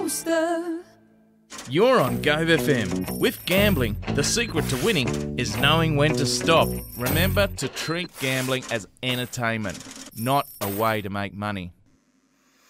poster. You're on Gove FM. With gambling, the secret to winning is knowing when to stop. Remember to treat gambling as entertainment, not a way to make money.